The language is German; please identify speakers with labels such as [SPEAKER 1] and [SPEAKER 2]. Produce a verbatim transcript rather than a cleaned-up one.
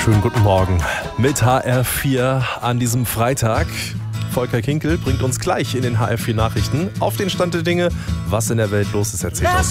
[SPEAKER 1] wunderschönen guten Morgen mit H R vier an diesem Freitag. Volker Kinkel bringt uns gleich in den H R vier Nachrichten auf den Stand der Dinge, was in der Welt los ist. Erzählt uns.